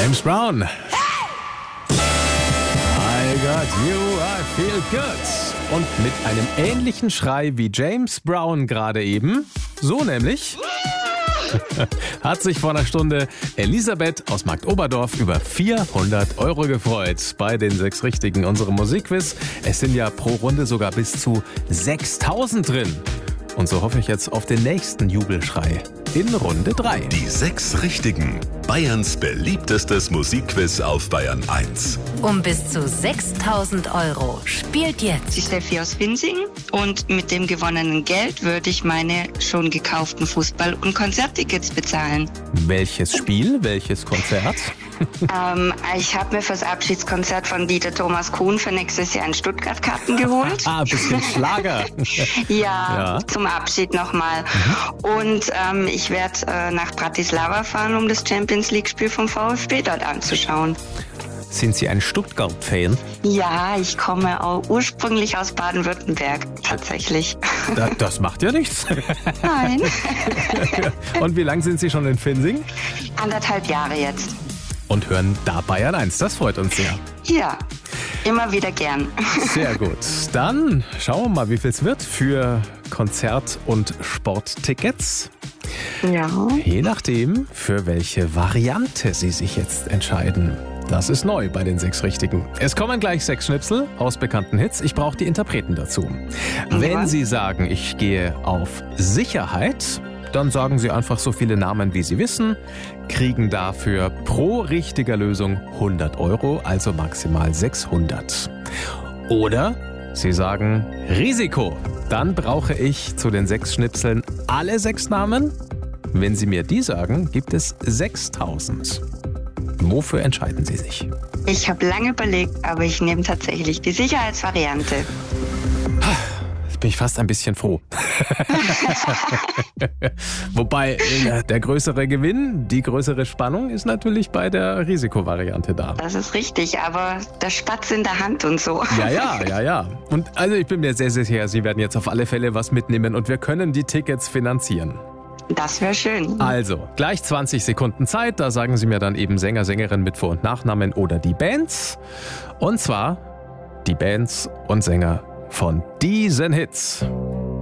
James Brown. I got you, I feel good. Und mit einem ähnlichen Schrei wie James Brown gerade eben, so nämlich, hat sich vor einer Stunde Elisabeth aus Marktoberdorf über 400 € gefreut bei den 6 Richtigen unserem Musikquiz. Es sind ja pro Runde sogar bis zu 6.000 drin. Und so hoffe ich jetzt auf den nächsten Jubelschrei in Runde 3. Die 6 Richtigen. Bayerns beliebtestes Musikquiz auf Bayern 1. Um bis zu 6.000 € spielt jetzt Die Steffi aus Winsing, und mit dem gewonnenen Geld würde ich meine schon gekauften Fußball- und Konzerttickets bezahlen. Welches Spiel, welches Konzert? Ich habe mir fürs Abschiedskonzert von Dieter Thomas Kuhn für nächstes Jahr in Stuttgart Karten geholt. Ein bisschen Schlager. Ja, zum Abschied nochmal. Und ich werde nach Bratislava fahren, um das Champions-League-Spiel vom VfB dort anzuschauen. Sind Sie ein Stuttgart-Fan? Ja, ich komme auch ursprünglich aus Baden-Württemberg, tatsächlich. Das macht ja nichts. Nein. Und wie lange sind Sie schon in Winsing? 1,5 Jahre jetzt. Und hören da Bayern 1. Das freut uns sehr. Ja, immer wieder gern. Sehr gut. Dann schauen wir mal, wie viel es wird für Konzert- und Sporttickets. Ja. Je nachdem, für welche Variante Sie sich jetzt entscheiden. Das ist neu bei den 6 Richtigen. Es kommen gleich 6 Schnipsel aus bekannten Hits. Ich brauche die Interpreten dazu. Wenn Sie sagen, ich gehe auf Sicherheit, dann sagen Sie einfach so viele Namen, wie Sie wissen, kriegen dafür pro richtiger Lösung 100 €, also maximal 600. Oder Sie sagen Risiko. Dann brauche ich zu den 6 Schnipseln alle 6 Namen. Wenn Sie mir die sagen, gibt es 6.000. Wofür entscheiden Sie sich? Ich habe lange überlegt, aber ich nehme tatsächlich die Sicherheitsvariante. Jetzt bin ich fast ein bisschen froh. Wobei der größere Gewinn, die größere Spannung ist natürlich bei der Risikovariante da. Das ist richtig, aber der Spatz in der Hand und so. Ja. Und also ich bin mir sehr, sehr sicher, Sie werden jetzt auf alle Fälle was mitnehmen und wir können die Tickets finanzieren. Das wäre schön. Also, gleich 20 Sekunden Zeit. Da sagen Sie mir dann eben Sänger, Sängerin mit Vor- und Nachnamen oder die Bands. Und zwar die Bands und Sänger von diesen Hits.